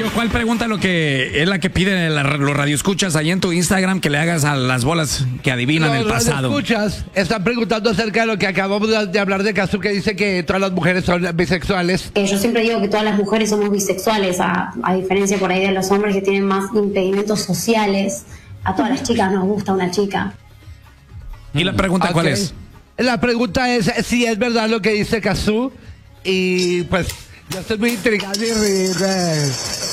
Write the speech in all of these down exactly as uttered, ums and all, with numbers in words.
Amigo, ¿cuál pregunta lo que es la que piden la, los radioescuchas ahí en tu Instagram que le hagas a las bolas que adivinan Los el pasado? radioescuchas están preguntando acerca de lo que acabamos de, de hablar de Casu, que dice que todas las mujeres son bisexuales. Eh, yo siempre digo que todas las mujeres somos bisexuales, a, a diferencia por ahí de los hombres que tienen más impedimentos sociales. A todas las chicas nos gusta una chica. ¿Y la pregunta Okay. cuál es? La pregunta es si es verdad lo que dice Casu. Y pues yo estoy muy intrigado y ríe.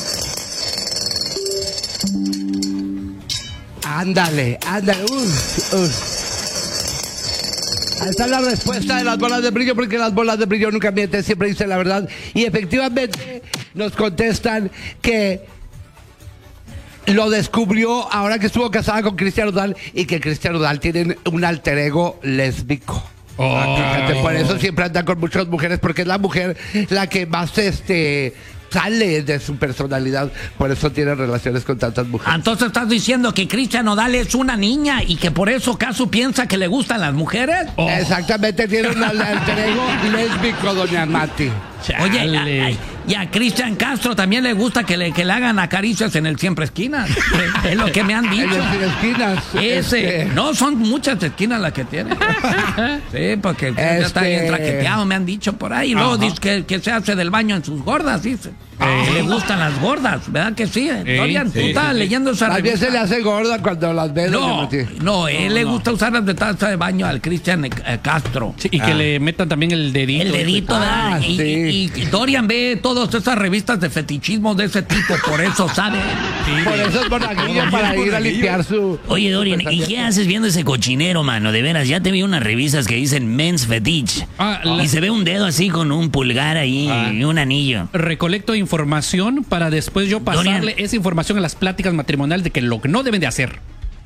Ándale, ándale. Uf, uf. Ahí está la respuesta de las bolas de brillo, porque las bolas de brillo nunca mienten, siempre dicen la verdad. Y efectivamente nos contestan que lo descubrió ahora que estuvo casada con Cristian Nodal y que Cristian Nodal tiene un alter ego lésbico. Oh. Fíjate, por eso siempre anda con muchas mujeres, porque es la mujer la que más este sale de su personalidad, por eso tiene relaciones con tantas mujeres. Entonces estás diciendo que Cristian Nodal es una niña y que por eso Casu piensa que le gustan las mujeres. Oh. Exactamente, tiene un alter ego lésbico, doña Mati. Oye, a, a, y a Cristian Castro también le gusta que le, que le hagan acaricias en el Siempre Esquinas. Es lo que me han dicho. En el Siempre Esquinas. Ese. Este... No, son muchas esquinas las que tiene. Sí, porque este... ya está bien traqueteado, me han dicho por ahí. Y luego dice que, que se hace del baño en sus gordas, dice. Eh. Le gustan las gordas, ¿verdad que sí? Eh, Dorian, sí, tú estás sí, leyendo esa revista. También se le hace gorda cuando las ve. No, no, él no, le gusta no. usar las de taza de baño al Cristian eh, Castro. Sí, y ah. que le metan también el dedito. El dedito, ah, y, sí. y, y Dorian ve todas esas revistas de fetichismo de ese tipo, por eso sabe. Sí, por eso es monaguillo para ir a limpiar su... Oye, Dorian, ¿y qué haces viendo ese cochinero, mano? De veras, ya te vi unas revistas que dicen Men's Fetish. Ah, la... Y se ve un dedo así con un pulgar ahí ah. y un anillo. Recolecto información para después yo pasarle Dorian. esa información a las pláticas matrimoniales de que lo que no deben de hacer.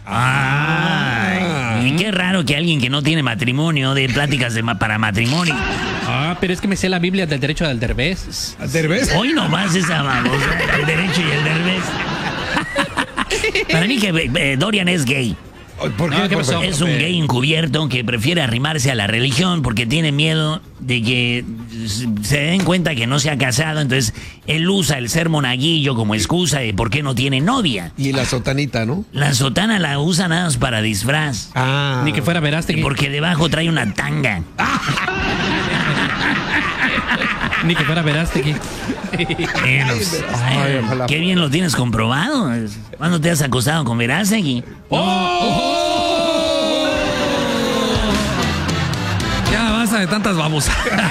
Ah, y qué raro que alguien que no tiene matrimonio dé pláticas de ma para matrimonio. Ah, pero es que me sé la Biblia del derecho del derbez. ¿Al derbez? Hoy nomás esa babosa, el derecho y el derbez. Para mí que eh, Dorian es gay. ¿Por qué? No, ¿qué pasó? Es un gay encubierto que prefiere arrimarse a la religión porque tiene miedo de que se den cuenta que no se ha casado. Entonces él usa el ser monaguillo como excusa de por qué no tiene novia. Y la sotanita, ¿no? La sotana la usa nada más para disfraz. Ah. Ni que fuera Verástegui. Porque debajo trae una tanga. Ni que fuera Verástegui. Ay, qué bien lo tienes comprobado. ¿Cuándo te has acostado con Verástegui? ¡Oh! ¡Oh! Ya basta de tantas babosas.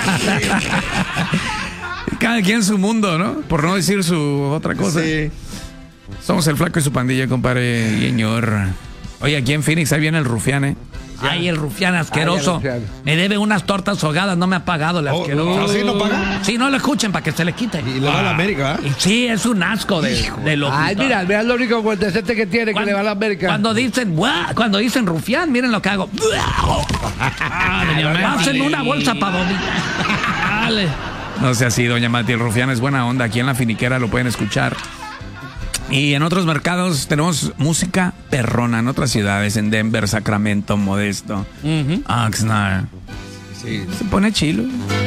Cada quien su mundo, ¿no? Por no decir su otra cosa. Sí. Somos el Flaco y su pandilla, compadre. Señor. Oye, aquí en Phoenix ahí viene el rufián, ¿eh? Ya. Ay, el rufián asqueroso. Ay, el rufián. Me debe unas tortas ahogadas, no me ha pagado el asqueroso. Oh, ¿sí no paga? Sí, no lo escuchen para que se le quite. Y le va ah. a la América, ¿eh? Sí, es un asco de, de lo. Ay, mira, mira lo único decente que tiene, cuando, que le va a la América. Cuando dicen, ¡buah! Cuando dicen rufián, miren lo que hago. Ah, hacen una bolsa para vomitar. Dale. No sea así, doña Mati, el rufián es buena onda. Aquí en la finiquera lo pueden escuchar. Y en otros mercados tenemos música perrona en otras ciudades, en Denver, Sacramento, Modesto, uh-huh. Oxnard. Sí. Se pone chilo.